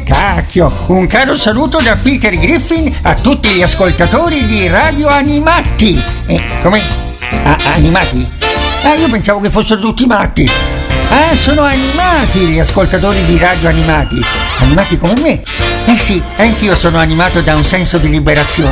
Cacchio, un caro saluto da Peter Griffin a tutti gli ascoltatori di Radio Animati. Come? Animati? Io pensavo che fossero tutti matti. Sono animati gli ascoltatori di Radio Animati. Animati come me? Sì, anch'io sono animato da un senso di liberazione.